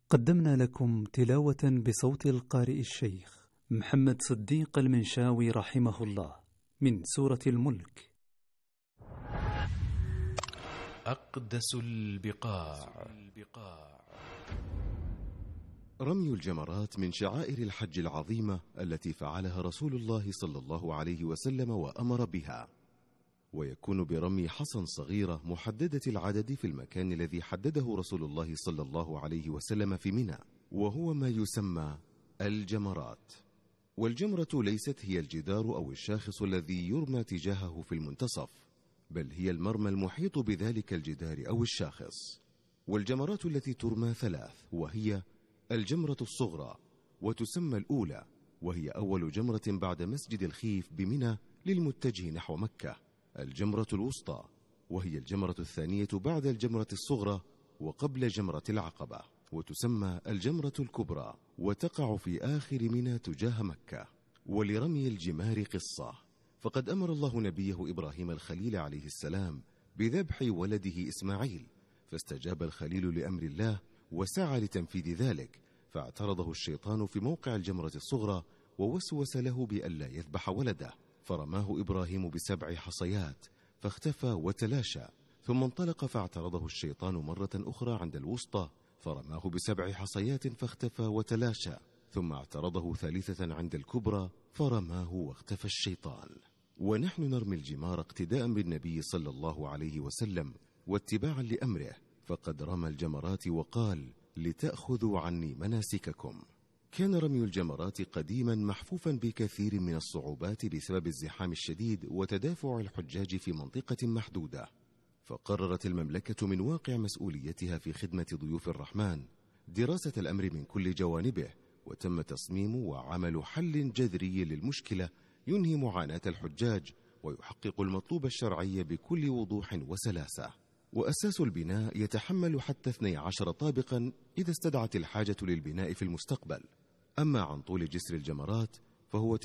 قدمنا لكم تلاوة بصوت القارئ الشيخ محمد صديق المنشاوي رحمه الله من سورة الملك. أقدس البقاع. رمي الجمرات من شعائر الحج العظيمة التي فعلها رسول الله صلى الله عليه وسلم وأمر بها، ويكون برمي حصى صغيرة محددة العدد في المكان الذي حدده رسول الله صلى الله عليه وسلم في منى، وهو ما يسمى الجمرات. والجمرة ليست هي الجدار أو الشاخص الذي يرمى تجاهه في المنتصف، بل هي المرمى المحيط بذلك الجدار أو الشاخص. والجمرات التي ترمى ثلاث، وهي الجمرة الصغرى، وتسمى الأولى، وهي أول جمرة بعد مسجد الخيف بمنى للمتجه نحو مكة. الجمرة الوسطى، وهي الجمرة الثانية بعد الجمرة الصغرى وقبل جمرة العقبة، وتسمى الجمرة الكبرى، وتقع في آخر منى تجاه مكة. ولرمي الجمار قصة، فقد أمر الله نبيه إبراهيم الخليل عليه السلام بذبح ولده إسماعيل، فاستجاب الخليل لأمر الله وسعى لتنفيذ ذلك، فاعترضه الشيطان في موقع الجمرة الصغرى ووسوس له بألا يذبح ولده، فرماه إبراهيم ب7 حصيات فاختفى وتلاشى، ثم انطلق فاعترضه الشيطان مرة أخرى عند الوسطى فرماه ب7 حصيات فاختفى وتلاشى، ثم اعترضه ثالثة عند الكبرى فرماه واختفى الشيطان. ونحن نرمي الجمار اقتداء بالنبي صلى الله عليه وسلم واتباعا لأمره، فقد رمى الجمرات وقال: لتأخذوا عني مناسككم. كان رمي الجمرات قديما محفوفا بكثير من الصعوبات بسبب الزحام الشديد وتدافع الحجاج في منطقة محدودة، فقررت المملكة من واقع مسؤوليتها في خدمة ضيوف الرحمن دراسة الأمر من كل جوانبه، وتم تصميم وعمل حل جذري للمشكلة ينهي معاناة الحجاج ويحقق المطلوب الشرعي بكل وضوح وسلاسة. وأساس البناء يتحمل حتى 12 طابقا إذا استدعت الحاجة للبناء في المستقبل. أما عن طول جسر الجمرات فهو